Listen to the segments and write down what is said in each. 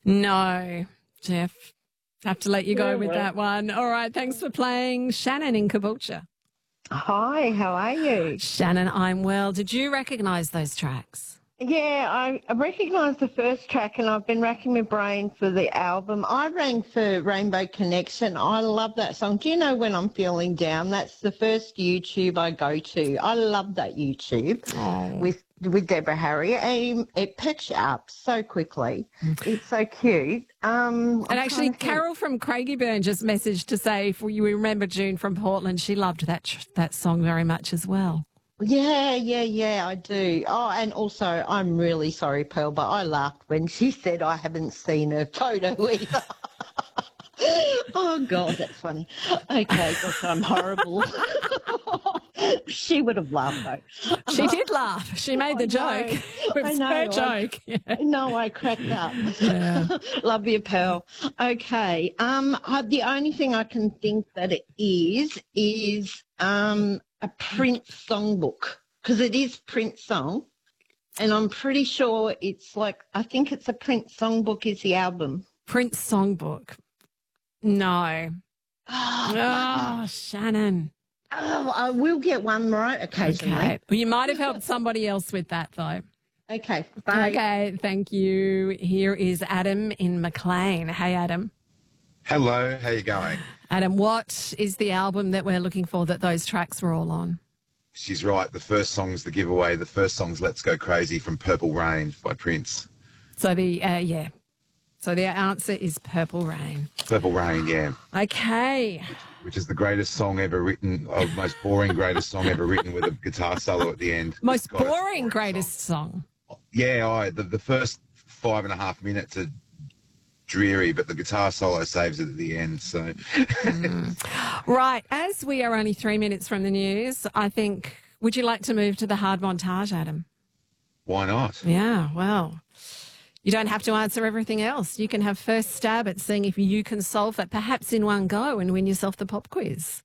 No, Jeff. Have to let you go with well. that one. All right, thanks for playing. Shannon in Caboolture. Hi, how are you? Shannon, I'm well. Did you recognise those tracks? Yeah, I recognise the first track and I've been racking my brain for the album. I rang for Rainbow Connection. I love that song. Do you know when I'm feeling down? That's the first YouTube I go to. I love that YouTube with Deborah Harry. It picks you up so quickly. It's so cute. And actually, Carol from Craigieburn just messaged to say, if you remember June from Portland, she loved that song very much as well. Yeah, I do. Oh, and also, I'm really sorry, Pearl, but I laughed when she said I haven't seen her photo either. Oh, God, that's funny. Okay, gosh, I'm horrible. She would have laughed, though. She did laugh. She made the joke. It was her joke. No, I cracked up. Yeah. Love you, Pearl. Okay. The only thing I can think that it is a Prince songbook, because it is Prince song, and I'm pretty sure I think it's a Prince songbook is the album. Prince songbook. No. Oh, Shannon. Oh, I will get one right occasionally. Okay. Well, you might have helped somebody else with that, though. Okay, bye. Okay, thank you. Here is Adam in McLean. Hey, Adam. Hello, how you going? Adam, what is the album that we're looking for that those tracks were all on? She's right. The first song's the giveaway. The first song's Let's Go Crazy from Purple Rain by Prince. So So the answer is Purple Rain. Purple Rain, yeah. Okay. Which is the greatest song ever written, or most boring greatest song ever written with a guitar solo at the end. Most boring greatest song. Yeah, the first 5.5 minutes are dreary, but the guitar solo saves it at the end. So, Right, as we are only 3 minutes from the news, I think, would you like to move to the hard montage, Adam? Why not? Yeah, well, you don't have to answer everything else. You can have first stab at seeing if you can solve it, perhaps in one go, and win yourself the pop quiz.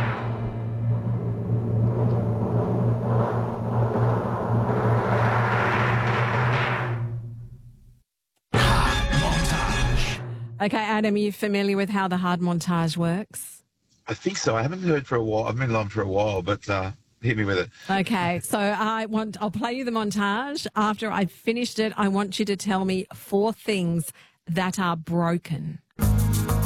Okay, Adam, are you familiar with how the hard montage works? I think so. I haven't heard for a while. I've been along for a while, but hit me with it. Okay, so I'll play you the montage. After I've finished it, I want you to tell me 4 things that are broken.